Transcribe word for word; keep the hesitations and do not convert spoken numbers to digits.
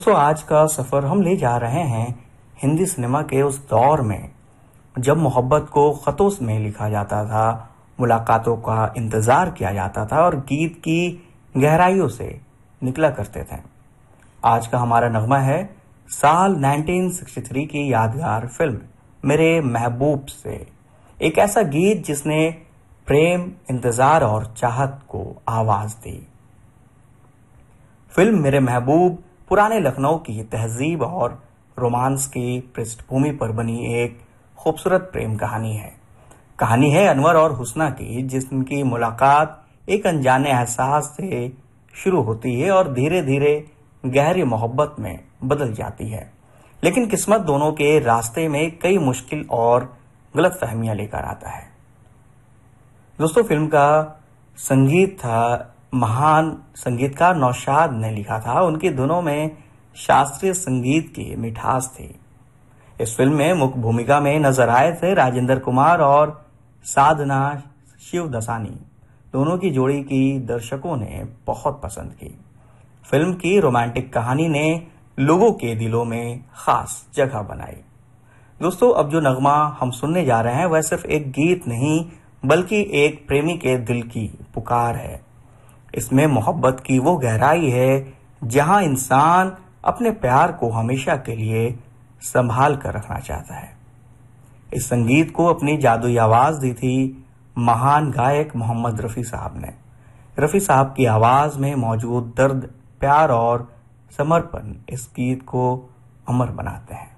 तो आज का सफर हम ले जा रहे हैं हिंदी सिनेमा के उस दौर में जब मोहब्बत को खतों में लिखा जाता था, मुलाकातों का इंतजार किया जाता था और गीत की गहराइयों से निकला करते थे। आज का हमारा नगमा है साल उन्नीस सौ तिरसठ की यादगार फिल्म मेरे महबूब से, एक ऐसा गीत जिसने प्रेम, इंतजार और चाहत को आवाज दी। फिल्म मेरे महबूब पुराने लखनऊ की तहजीब और रोमांस की पृष्ठभूमि पर बनी एक खूबसूरत प्रेम कहानी है। कहानी है अनवर और हुस्ना की, जिनकी मुलाकात एक अनजाने एहसास से शुरू होती है और धीरे धीरे गहरी मोहब्बत में बदल जाती है। लेकिन किस्मत दोनों के रास्ते में कई मुश्किल और गलत फहमियां लेकर आता है। दोस्तों, फिल्म का संगीत था महान संगीतकार नौशाद ने लिखा था। उनकी धुनों में शास्त्रीय संगीत की मिठास थी। इस फिल्म में मुख्य भूमिका में नजर आए थे राजेंद्र कुमार और साधना शिवदसानी। दोनों की जोड़ी की दर्शकों ने बहुत पसंद की। फिल्म की रोमांटिक कहानी ने लोगों के दिलों में खास जगह बनाई। दोस्तों, अब जो नगमा हम सुनने जा रहे हैं वह सिर्फ एक गीत नहीं बल्कि एक प्रेमी के दिल की पुकार है। इसमें मोहब्बत की वो गहराई है जहां इंसान अपने प्यार को हमेशा के लिए संभाल कर रखना चाहता है। इस संगीत को अपनी जादुई आवाज दी थी महान गायक मोहम्मद रफी साहब ने। रफी साहब की आवाज में मौजूद दर्द, प्यार और समर्पण इस गीत को अमर बनाते हैं।